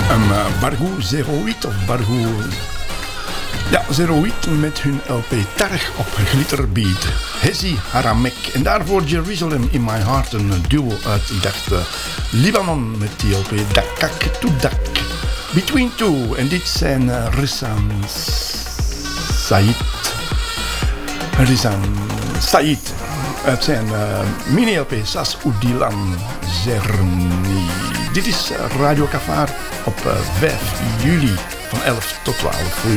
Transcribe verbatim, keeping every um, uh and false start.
Een uh, Bargo zero acht of Bargo... Ja, zero acht met hun L P Targ op Glitterbeat. Hezi Haramek. En daarvoor Jerusalem in My Heart, een duo uit, ik dacht, uh, Libanon met die L P Dakak to Dak. Between Two. En dit zijn uh, Rizan Said. Rizan Said. Uit zijn uh, mini-L P Sas Udilan Zerni. Dit is Radio Kafar op uh, vijf juli van elf tot twaalf.